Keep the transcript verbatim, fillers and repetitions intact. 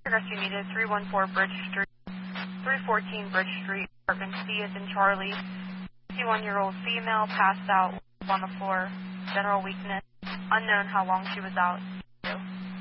Rescue needed three one four Bridge Street, three fourteen Bridge Street, apartment C as in Charlie. fifty-one-year-old female passed out on the floor, general weakness, unknown how long she was out.